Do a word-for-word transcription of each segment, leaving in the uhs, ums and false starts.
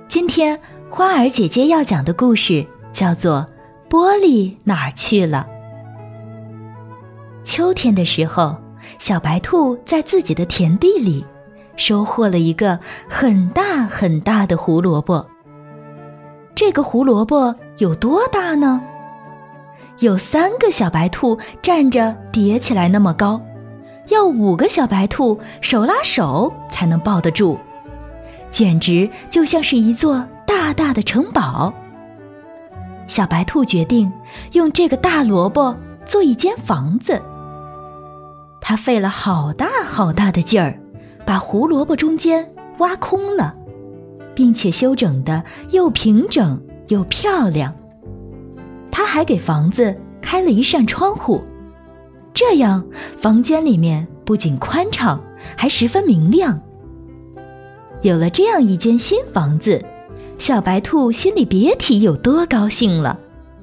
今天花儿姐姐要讲的故事叫做《玻璃哪儿去了》。秋天的时候，小白兔在自己的田地里收获了一个很大很大的胡萝卜。这个胡萝卜有多大呢？有三个小白兔站着叠起来那么高，要五个小白兔手拉手才能抱得住，简直就像是一座大大的城堡。小白兔决定用这个大萝卜做一间房子。它费了好大好大的劲儿，把胡萝卜中间挖空了，并且修整得又平整又漂亮。它还给房子开了一扇窗户，这样房间里面不仅宽敞，还十分明亮。有了这样一间新房子，小白兔心里别提有多高兴了。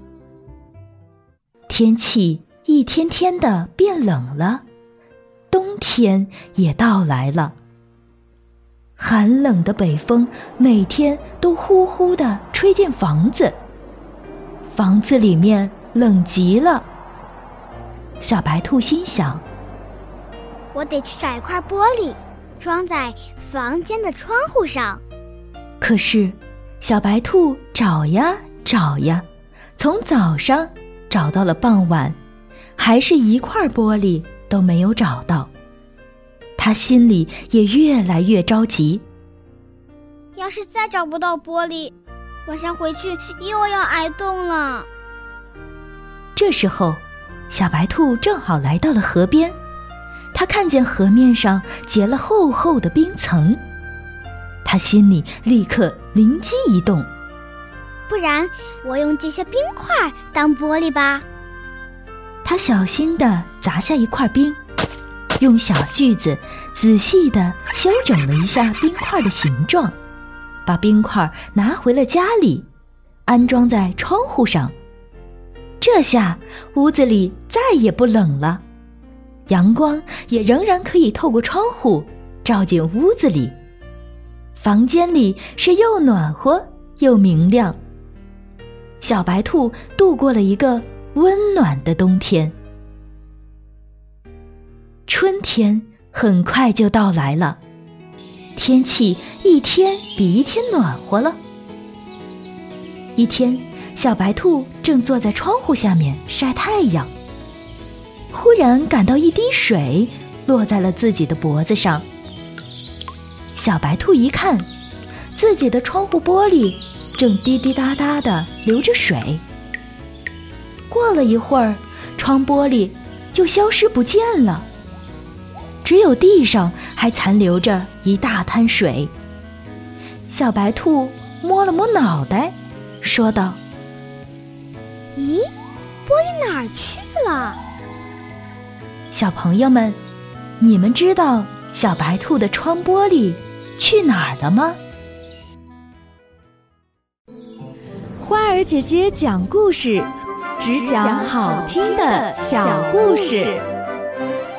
天气一天天的变冷了，冬天也到来了。寒冷的北风每天都呼呼地吹进房子，房子里面冷极了。小白兔心想， 我得去找一块玻璃，装在房间的窗户上。 可是小白兔找呀找呀，从早上找到了傍晚，还是一块玻璃都没有找到。他心里也越来越着急。 要是再找不到玻璃，晚上回去又要挨冻了。 这时候，小白兔正好来到了河边，他看见河面上结了厚厚的冰层，他心里立刻灵机一动， 不然我用这些冰块当玻璃吧。 他小心地砸下一块冰，用小锯子仔细地修整了一下冰块的形状，把冰块拿回了家里，安装在窗户上。这下屋子里再也不冷了，阳光也仍然可以透过窗户照进屋子里，房间里是又暖和又明亮。小白兔度过了一个温暖的冬天。春天很快就到来了，天气一天比一天暖和了。一天，小白兔正坐在窗户下面晒太阳，忽然感到一滴水落在了自己的脖子上。小白兔一看，自己的窗户玻璃正滴滴答答地流着水。过了一会儿，窗玻璃就消失不见了，只有地上还残留着一大滩水。小白兔摸了摸脑袋，说道： 咦，玻璃哪儿去了？ 小朋友们，你们知道小白兔的窗玻璃去哪儿了吗？ 花儿姐姐讲故事，只讲好听的小故事。